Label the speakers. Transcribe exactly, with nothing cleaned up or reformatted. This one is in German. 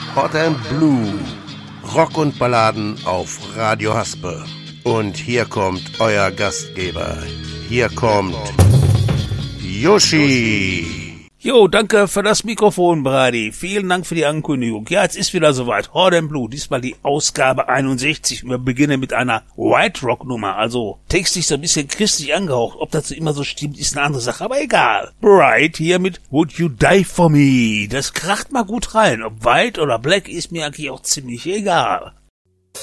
Speaker 1: Hot and Blue. Rock und Balladen auf Radio Haspe. Und hier kommt euer Gastgeber. Hier kommt Yoshi.
Speaker 2: Jo, danke für das Mikrofon, Brady. Vielen Dank für die Ankündigung. Ja, jetzt ist wieder soweit. Hot and Blue, diesmal die Ausgabe einundsechzig. Wir beginnen mit einer White Rock Nummer, also textlich so ein bisschen christlich angehaucht. Ob das immer so stimmt, ist eine andere Sache, aber egal. Bright hier mit Would You Die For Me. Das kracht mal gut rein. Ob White oder Black ist mir eigentlich auch ziemlich egal.